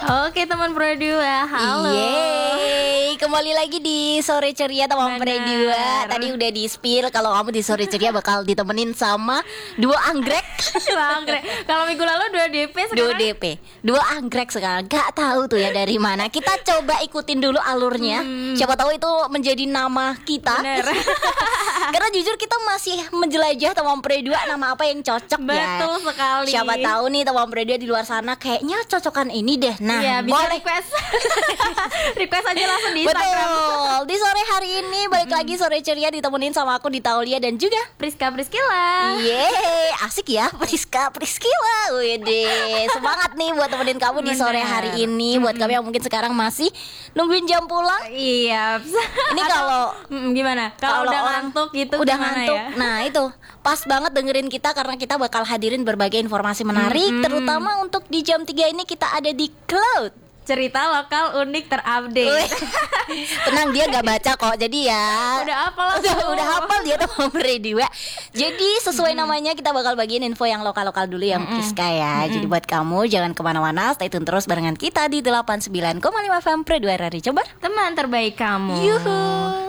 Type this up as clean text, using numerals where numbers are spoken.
Oke teman Pro 2, halo. Yeay, kembali lagi di Sore Ceria teman Pro 2. Tadi udah di spill kalau kamu di Sore Ceria bakal ditemenin sama dua anggrek. Dua anggrek. Kalau minggu lalu 2 DP Dua sekarang. DP, dua anggrek sekarang. Gak tahu tuh ya dari mana. Kita coba ikutin dulu alurnya. Siapa tahu itu menjadi nama kita. Bener. Karena jujur kita masih menjelajah teman Pro 2 nama apa yang cocok ya. Betul sekali. Siapa tahu nih teman Pro 2 di luar sana kayaknya cocokan ini deh. Nah, Iya, bisa boleh. request. Request aja langsung di Instagram. Betul. Di sore hari ini balik lagi Sore Ceria ditemenin sama aku di Taulia dan juga Priska. yeay, asik ya Priskila. Wede, semangat nih buat temenin kamu di sore hari ini. Buat kami yang mungkin sekarang masih nungguin jam pulang. Iya. Ini kalau gimana? Kalau udah orang ngantuk gitu udah gimana ngantuk. ya? Nah, itu pas banget dengerin kita karena kita bakal hadirin berbagai informasi menarik, terutama untuk di jam 3 ini kita ada di Cloud. Cerita lokal unik Wih, terupdate. tenang dia gak baca kok. Jadi ya Udah hafal langsung. udah hafal dia tuh berdua. Jadi sesuai namanya kita bakal bagiin info yang lokal-lokal dulu yang Priska ya. Jadi buat kamu jangan kemana-mana, stay tune terus barengan kita di 89,5 FM Pro 2 Radio Jember. Teman terbaik kamu. Yuhu.